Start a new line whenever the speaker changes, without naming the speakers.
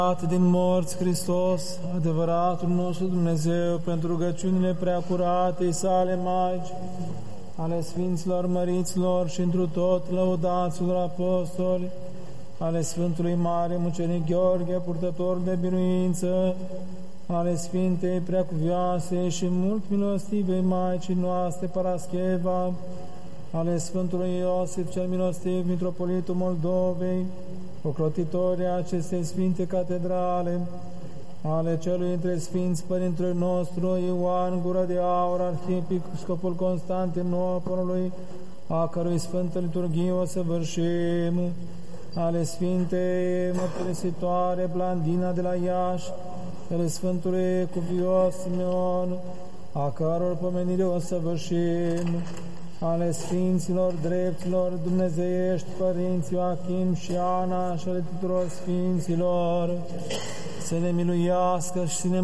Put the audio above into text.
din morți Hristos, adevăratul nostru Dumnezeu, pentru rugăciunile preacuratei sale Maici, ale Sfinților Măriților și întru tot lăudaților apostoli, ale Sfântului Mare Mucenic Gheorghe, purtător de biruință, ale Sfintei Preacuvioase și mult milostivei Maicii noastre Parascheva, ale Sfântului Iosif cel milostiv, mitropolitul Moldovei, ocrotitorii acestei Sfinte Catedrale, ale celui dintre Sfinți Părintele nostru Ioan Gură de Aur, arhiepiscopul Constantinopolului, a cărui Sfântă Liturghie o săvârșim, ale Sfintei Mărturisitoare Blandina de la Iași, ale Sfântului Cuvios Simeon, a căror pomenire o săvârșim, ale Sfinților Dreptilor Dumnezeiești Părinți Ioachim și Ana și ale tuturor Sfinților, să ne miluiască și să ne